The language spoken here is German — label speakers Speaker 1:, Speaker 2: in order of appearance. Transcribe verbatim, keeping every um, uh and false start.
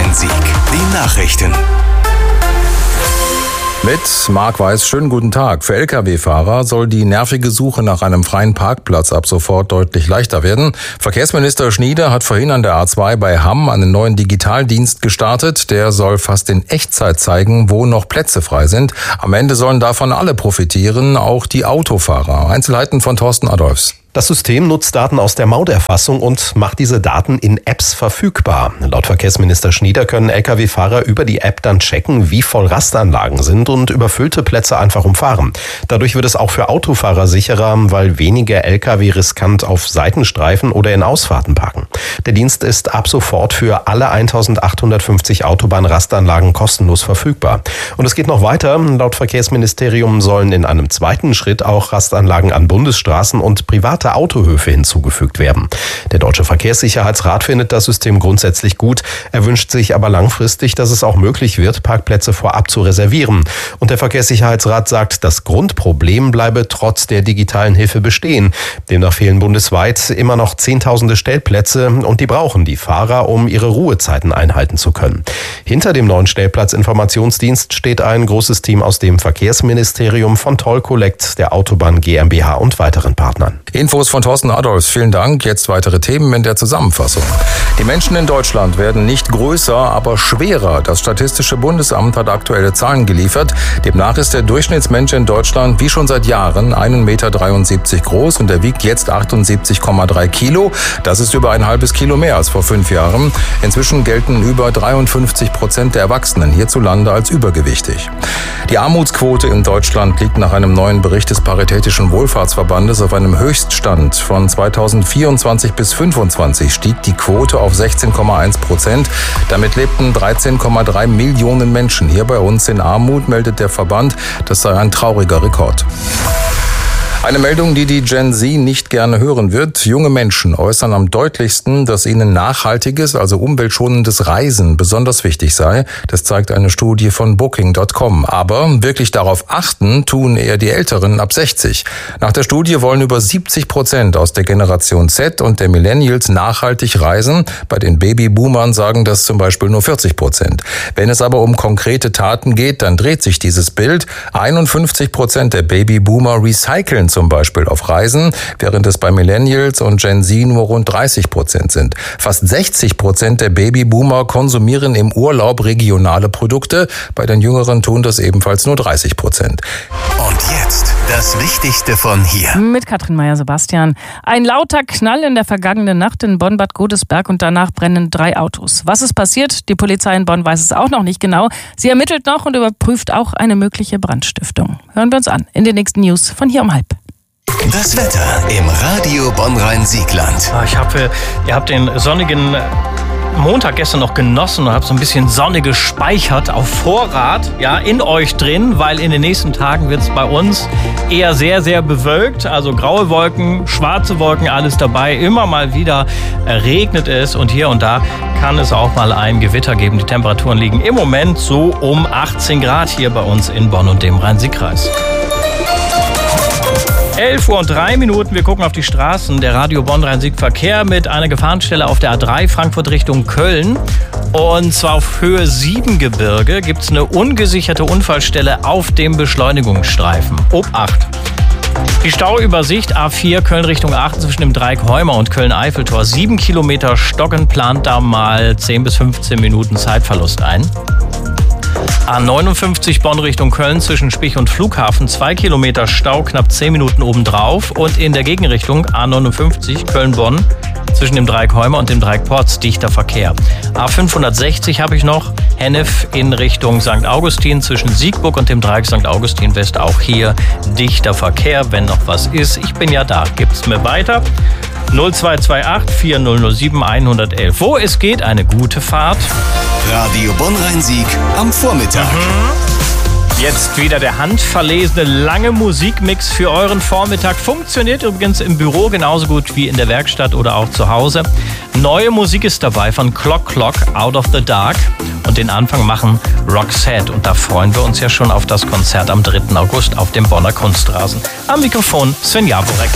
Speaker 1: Rhein-Sieg. Die Nachrichten.
Speaker 2: Mit Marc Weiß, schönen guten Tag. Für L K W-Fahrer soll die nervige Suche nach einem freien Parkplatz ab sofort deutlich leichter werden. Verkehrsminister Schnieder hat vorhin an der A zwei bei Hamm einen neuen Digitaldienst gestartet. Der soll fast in Echtzeit zeigen, wo noch Plätze frei sind. Am Ende sollen davon alle profitieren, auch die Autofahrer. Einzelheiten von Thorsten Adolfs.
Speaker 3: Das System nutzt Daten aus der Mauterfassung und macht diese Daten in Apps verfügbar. Laut Verkehrsminister Schnieder können L K W-Fahrer über die App dann checken, wie voll Rastanlagen sind und überfüllte Plätze einfach umfahren. Dadurch wird es auch für Autofahrer sicherer, weil weniger L K W riskant auf Seitenstreifen oder in Ausfahrten parken. Der Dienst ist ab sofort für alle eintausendachthundertfünfzig Autobahnrastanlagen kostenlos verfügbar. Und es geht noch weiter. Laut Verkehrsministerium sollen in einem zweiten Schritt auch Rastanlagen an Bundesstraßen und private Autohöfe hinzugefügt werden. Der Deutsche Verkehrssicherheitsrat findet das System grundsätzlich gut. Er wünscht sich aber langfristig, dass es auch möglich wird, Parkplätze vorab zu reservieren. Und der Verkehrssicherheitsrat sagt, das Grundproblem bleibe trotz der digitalen Hilfe bestehen. Demnach fehlen bundesweit immer noch Zehntausende Stellplätze und die brauchen die Fahrer, um ihre Ruhezeiten einhalten zu können. Hinter dem neuen Stellplatzinformationsdienst steht ein großes Team aus dem Verkehrsministerium, von Toll Collect, der Autobahn GmbH und weiteren Partnern.
Speaker 2: Infos von Thorsten Adolfs. Vielen Dank. Jetzt weitere Themen in der Zusammenfassung. Die Menschen in Deutschland werden nicht größer, aber schwerer. Das Statistische Bundesamt hat aktuelle Zahlen geliefert. Demnach ist der Durchschnittsmensch in Deutschland wie schon seit Jahren ein Meter dreiundsiebzig groß und er wiegt jetzt achtundsiebzig Komma drei Kilo. Das ist über ein halbes Kilo mehr als vor fünf Jahren. Inzwischen gelten über dreiundfünfzig Prozent der Erwachsenen hierzulande als übergewichtig. Die Armutsquote in Deutschland liegt nach einem neuen Bericht des Paritätischen Wohlfahrtsverbandes auf einem Höchststand. Von zweitausendvierundzwanzig bis fünfundzwanzig stieg die Quote auf sechzehn Komma eins Prozent. Damit lebten dreizehn Komma drei Millionen Menschen hier bei uns in Armut, meldet der Verband. Das sei ein trauriger Rekord. Eine Meldung, die die Gen Z nicht gerne hören wird. Junge Menschen äußern am deutlichsten, dass ihnen nachhaltiges, also umweltschonendes Reisen besonders wichtig sei. Das zeigt eine Studie von Booking Punkt com. Aber wirklich darauf achten tun eher die Älteren ab sechzig. Nach der Studie wollen über siebzig Prozent aus der Generation Z und der Millennials nachhaltig reisen. Bei den Babyboomern sagen das zum Beispiel nur vierzig Prozent. Wenn es aber um konkrete Taten geht, dann dreht sich dieses Bild. einundfünfzig Prozent der Babyboomer recyceln zum Beispiel auf Reisen, während es bei Millennials und Gen Z nur rund dreißig Prozent sind. Fast sechzig Prozent der Babyboomer konsumieren im Urlaub regionale Produkte. Bei den Jüngeren tun das ebenfalls nur dreißig Prozent.
Speaker 1: Und jetzt das Wichtigste von hier.
Speaker 4: Mit Katrin Meyer-Sebastian. Ein lauter Knall in der vergangenen Nacht in Bonn-Bad Godesberg und danach brennen drei Autos. Was ist passiert? Die Polizei in Bonn weiß es auch noch nicht genau. Sie ermittelt noch und überprüft auch eine mögliche Brandstiftung. Hören wir uns an in den nächsten News von hier um halb.
Speaker 1: Das Wetter im Radio Bonn-Rhein-Siegland.
Speaker 5: Ich hoffe, ihr habt den sonnigen Montag gestern noch genossen und habt so ein bisschen Sonne gespeichert auf Vorrat, ja, in euch drin, weil in den nächsten Tagen wird es bei uns eher sehr, sehr bewölkt. Also graue Wolken, schwarze Wolken, alles dabei. Immer mal wieder regnet es und hier und da kann es auch mal ein Gewitter geben. Die Temperaturen liegen im Moment so um achtzehn Grad hier bei uns in Bonn und dem Rhein-Sieg-Kreis. elf Uhr und drei Minuten, wir gucken auf die Straßen. Der Radio Bonn-Rhein-Sieg-Verkehr mit einer Gefahrenstelle auf der A drei Frankfurt Richtung Köln. Und zwar auf Höhe Siebengebirge gibt es eine ungesicherte Unfallstelle auf dem Beschleunigungsstreifen. Obacht! Die Stauübersicht A vier Köln Richtung Aachen zwischen dem Dreieck Heumer und Köln-Eiffeltor. Sieben Kilometer Stocken, plant da mal zehn bis fünfzehn Minuten Zeitverlust ein. A neunundfünfzig Bonn Richtung Köln zwischen Spich und Flughafen, zwei Kilometer Stau, knapp zehn Minuten obendrauf. Und in der Gegenrichtung A neunundfünfzig Köln-Bonn zwischen dem Dreieck Heumer und dem Dreieck Porz dichter Verkehr. A fünfhundertsechzig habe ich noch, Hennef in Richtung Sankt Augustin zwischen Siegburg und dem Dreieck Sankt Augustin West. Auch hier dichter Verkehr, wenn noch was ist. Ich bin ja da, gibt's mir weiter. null zwei zwei acht vier null null sieben eins eins eins. Wo es geht, eine gute Fahrt.
Speaker 1: Radio Bonn-Rhein-Sieg am Vormittag.
Speaker 5: Mhm. Jetzt wieder der handverlesene lange Musikmix für euren Vormittag. Funktioniert übrigens im Büro genauso gut wie in der Werkstatt oder auch zu Hause. Neue Musik ist dabei von Clock Clock, Out of the Dark. Und den Anfang machen Roxette. Und da freuen wir uns ja schon auf das Konzert am dritten August auf dem Bonner Kunstrasen. Am Mikrofon Sven Jaworek.